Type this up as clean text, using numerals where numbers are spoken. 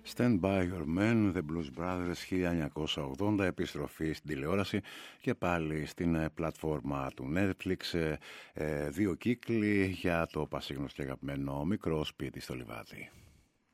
Stand by your men, The Blues Brothers, 1980, επιστροφή στην τηλεόραση και πάλι στην πλατφόρμα του Netflix. Δύο κύκλοι για το πασίγνωστο και αγαπημένο Μικρό σπίτι στο Λιβάδι.